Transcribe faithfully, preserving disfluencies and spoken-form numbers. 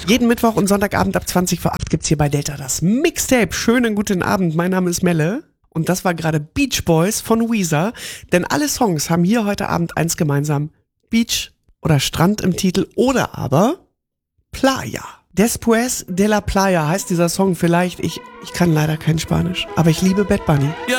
Jeden Mittwoch und Sonntagabend ab zwanzig vor acht gibt's hier bei Delta das Mixtape. Schönen guten Abend, mein Name ist Melle. Und das war gerade Beach Boys von Weezer. Denn alle Songs haben hier heute Abend eins gemeinsam. Beach oder Strand im Titel oder aber Playa. Después de la Playa heißt dieser Song vielleicht. Ich, ich kann leider kein Spanisch, aber ich liebe Bad Bunny. Ja,